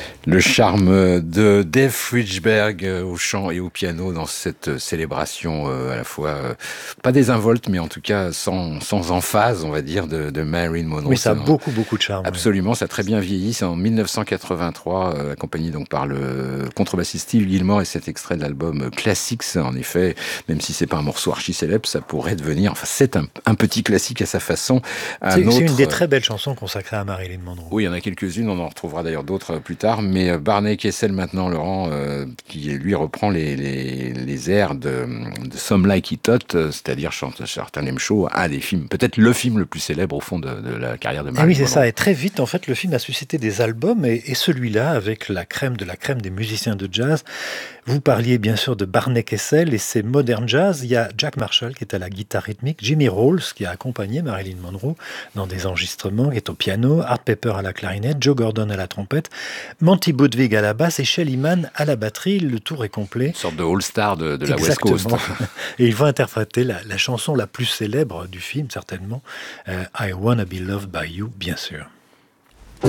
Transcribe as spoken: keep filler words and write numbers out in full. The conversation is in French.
Le charme de Dave Frishberg au chant et au piano dans cette célébration euh, à la fois, euh, pas désinvolte, mais en tout cas sans, sans emphase, on va dire, de, de Marilyn Monroe. Oui, ça a C'est un, beaucoup, beaucoup de charme. absolument, oui. Ça a très bien vieilli. C'est en dix-neuf cent quatre-vingt-trois, euh, accompagné donc par le contrebassiste Steve Gilmore et cet extrait de l'album Classics. En effet, même si c'est pas un morceau archi célèbre, ça pourrait devenir, enfin c'est un, un petit classique à sa façon. Un C'est, autre, c'est une des très belles chansons consacrées à Marilyn Monroe. Oui, il y en a quelques-unes, on en retrouvera d'ailleurs d'autres plus tard, mais Barney Kessel maintenant, Laurent, euh, qui lui reprend les, les, les airs de, de Some Like It Hot, c'est-à-dire chante Charlton Show, un des films, peut-être le film le plus célèbre au fond de, de la carrière de Marilyn Et oui, c'est Monroe. ça. Et très vite, en fait, le film a suscité des albums, et, et celui-là, avec la crème de la crème des musiciens de jazz. Vous parliez bien sûr de Barney Kessel et ses modern jazz. Il y a Jack Marshall qui est à la guitare rythmique, Jimmy Rolls qui a accompagné Marilyn Monroe dans des enregistrements, qui est au piano, Art Pepper à la clarinette, Joe Gordon à la trompette, Monty Budwig à la basse et Shelly Manne à la batterie. Le tour est complet. Une sorte de all-star de, de la Exactement. West Coast. Et ils vont interpréter la, la chanson la plus célèbre du film, certainement, euh, I Wanna Be Loved by You, bien sûr.